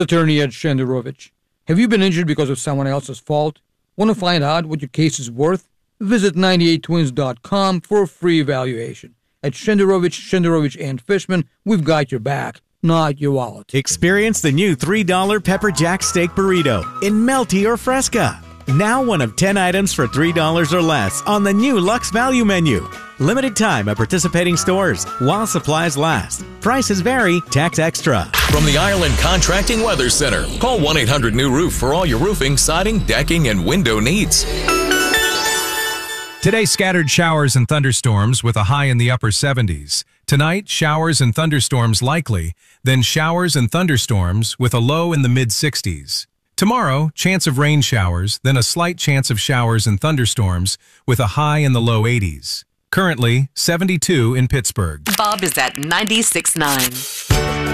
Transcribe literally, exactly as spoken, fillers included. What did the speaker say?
Attorney Ed Shenderovich. Have you been injured because of someone else's fault? Want to find out what your case is worth? Visit ninety-eight twins dot com for a free evaluation. At Shenderovich, Shenderovich and Fishman, we've got your back, not your wallet. Experience the new three dollar Pepper Jack Steak Burrito in Melty or Fresca. Now one of ten items for three dollars or less on the new Lux Value Menu. Limited time at participating stores while supplies last. Prices vary, tax extra. From the Ireland Contracting Weather Center, call one eight hundred new roof for all your roofing, siding, decking, and window needs. Today, scattered showers and thunderstorms with a high in the upper seventies. Tonight, showers and thunderstorms likely, then showers and thunderstorms with a low in the mid sixties. Tomorrow, chance of rain showers, then a slight chance of showers and thunderstorms with a high in the low eighties. Currently, seventy-two in Pittsburgh. Bob is at ninety-six point nine.